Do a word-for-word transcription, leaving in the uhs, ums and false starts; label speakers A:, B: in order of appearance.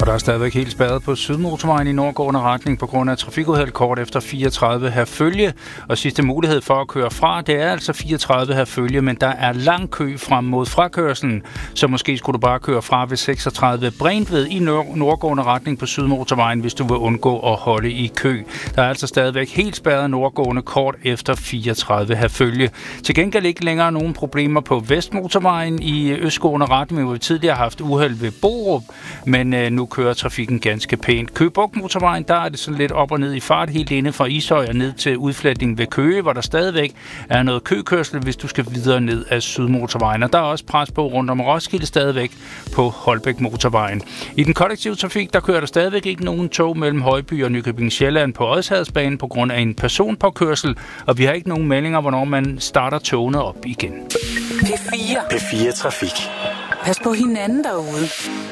A: Og der er stadigvæk helt spærret på Sydmotorvejen i nordgående retning på grund af trafikuheld kort efter fireogtredive Herfølge. Og sidste mulighed for at køre fra, det er altså fireogtredive Herfølge, men der er lang kø frem mod frakørslen. Så måske skulle du bare køre fra ved seksogtredive Brintved i nord- nordgående retning på Sydmotorvejen, hvis du vil undgå at holde i kø. Der er altså stadigvæk helt spærret nordgående kort efter fireogtredive Herfølge. Til gengæld ikke længere nogen problemer på Vestmotorvejen i østgående retning, hvor vi tidligere har haft uheld ved Borup, men øh, nu kører trafikken ganske pænt. Køge Bugt Motorvejen, der er det sådan lidt op og ned i fart, helt inde fra Ishøj og ned til udfletningen ved Køge, hvor der stadigvæk er noget køkørsel, hvis du skal videre ned ad Sydmotorvejen. Og der er også pres på rundt om Roskilde stadigvæk på Holbæk Motorvejen. I den kollektive trafik, der kører der stadigvæk ikke nogen tog mellem Højby og Nykøbing Sjælland på Odsherredsbanen på grund af en personpåkørsel, og vi har ikke nogen meldinger, hvornår man starter togene op igen.
B: P fire.
C: P fire Trafik.
B: Pas på hinanden derude.